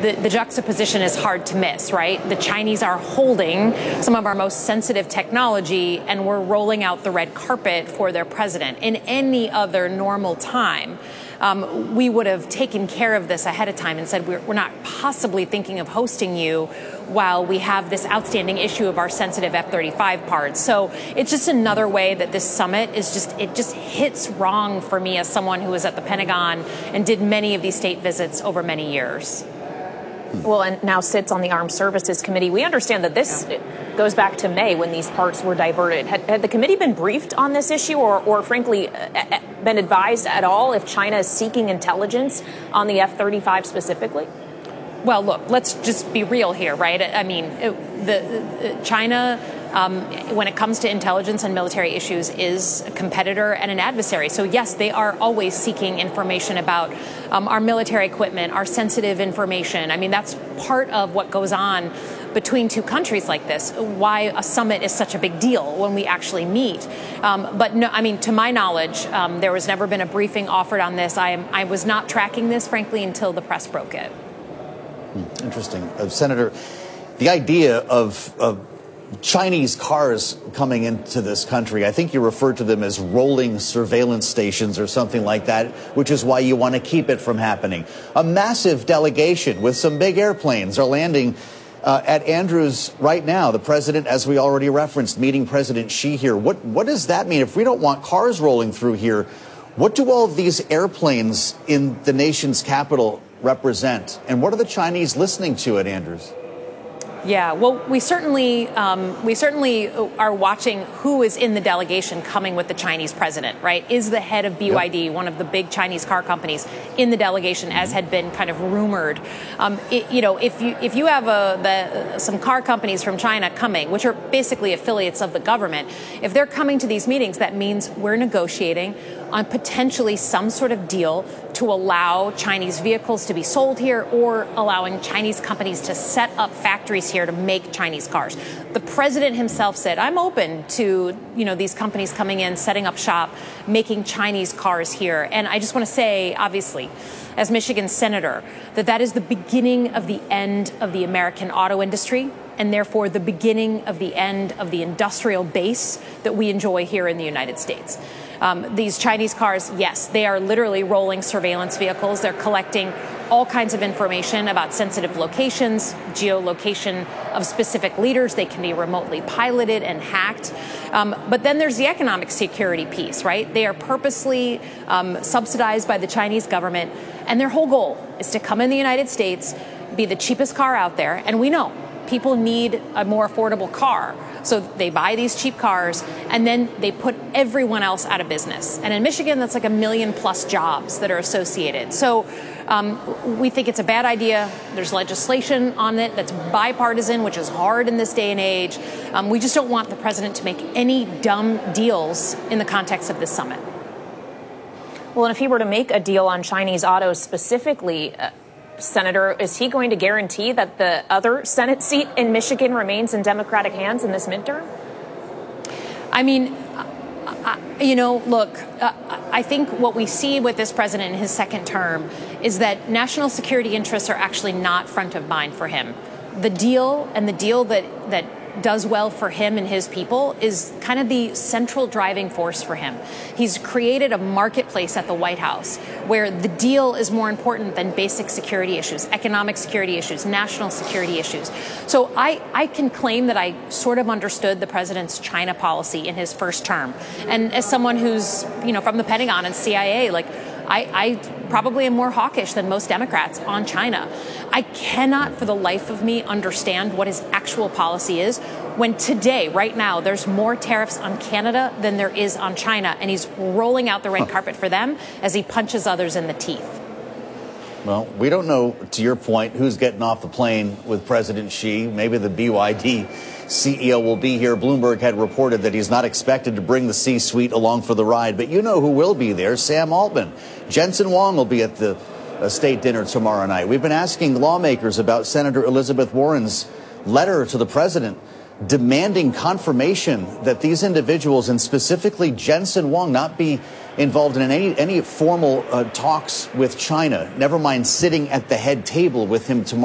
the juxtaposition is hard to miss, right? The Chinese are holding some of our most sensitive technology, and we're rolling out the red carpet for their president. In any other normal time, we would have taken care of this ahead of time and said, we're not possibly thinking of hosting you while we have this outstanding issue of our sensitive F-35 parts. So it's just another way that this summit it just hits wrong for me as someone who was at the Pentagon and did many of these state visits over many years. Well, and now sits on the Armed Services Committee. We understand that this goes back to May when these parts were diverted. Had the committee been briefed on this issue or frankly, been advised at all if China is seeking intelligence on the F-35 specifically? Well, look, let's just be real here, right? I mean, China, when it comes to intelligence and military issues, is a competitor and an adversary. So, yes, they are always seeking information about our military equipment, our sensitive information. I mean, that's part of what goes on between two countries like this, why a summit is such a big deal when we actually meet. But no, I mean, to my knowledge, there was never been a briefing offered on this. I was not tracking this, frankly, until the press broke it. Interesting. Senator, the idea of Chinese cars coming into this country, I think you referred to them as rolling surveillance stations or something like that, which is why you want to keep it from happening. A massive delegation with some big airplanes are landing at Andrews right now. The president, as we already referenced, meeting President Xi here. What does that mean? If we don't want cars rolling through here, what do all of these airplanes in the nation's capital represent? And what are the Chinese listening to at Andrews? Yeah, well, we certainly are watching who is in the delegation coming with the Chinese president, right? Is the head of BYD, one of the big Chinese car companies, in the delegation, as had been kind of rumored? If you have some car companies from China coming, which are basically affiliates of the government, if they're coming to these meetings, that means we're negotiating on potentially some sort of deal to allow Chinese vehicles to be sold here or allowing Chinese companies to set up factories here to make Chinese cars. The president himself said, I'm open to, these companies coming in, setting up shop, making Chinese cars here. And I just want to say, obviously, as Michigan senator, that is the beginning of the end of the American auto industry, and therefore the beginning of the end of the industrial base that we enjoy here in the United States. These Chinese cars, yes, they are literally rolling surveillance vehicles. They're collecting all kinds of information about sensitive locations, geolocation of specific leaders. They can be remotely piloted and hacked. But then there's the economic security piece, right? They are purposely subsidized by the Chinese government. And their whole goal is to come in the United States, be the cheapest car out there. And we know people need a more affordable car. So they buy these cheap cars and then they put everyone else out of business. And in Michigan, that's like 1 million plus jobs that are associated. So we think it's a bad idea. There's legislation on it that's bipartisan, which is hard in this day and age. We just don't want the president to make any dumb deals in the context of this summit. Well, and if he were to make a deal on Chinese autos specifically, Senator, is he going to guarantee that the other Senate seat in Michigan remains in Democratic hands in this midterm? I mean, I think what we see with this president in his second term is that national security interests are actually not front of mind for him. The deal that does well for him and his people is kind of the central driving force for him. He's created a marketplace at the White House where the deal is more important than basic security issues, economic security issues, national security issues. So I can claim that I sort of understood the president's China policy in his first term. And as someone who's, from the Pentagon and CIA, I probably am more hawkish than most Democrats on China. I cannot for the life of me understand what his actual policy is when today, right now, there's more tariffs on Canada than there is on China, and he's rolling out the red carpet for them as he punches others in the teeth. Well, we don't know, to your point, who's getting off the plane with President Xi. Maybe the BYD CEO will be here. Bloomberg had reported that he's not expected to bring the C-suite along for the ride. But you know who will be there, Sam Altman. Jensen Huang will be at the state dinner tomorrow night. We've been asking lawmakers about Senator Elizabeth Warren's letter to the president demanding confirmation that these individuals, and specifically Jensen Huang, not be involved in any formal talks with China, never mind sitting at the head table with him tomorrow.